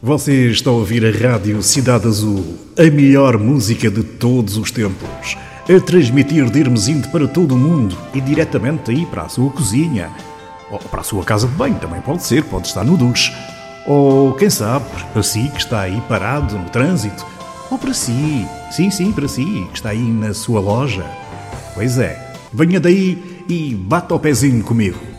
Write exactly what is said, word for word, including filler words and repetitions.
Você está a ouvir a Rádio Cidade Azul, a melhor música de todos os tempos, a transmitir de Hermesinde para todo o mundo e diretamente aí para a sua cozinha, ou para a sua casa de banho, também pode ser, pode estar no duche, ou quem sabe, para si que está aí parado no trânsito, ou para si, sim, sim, para si, que está aí na sua loja. Pois é, venha daí e bata o pezinho comigo.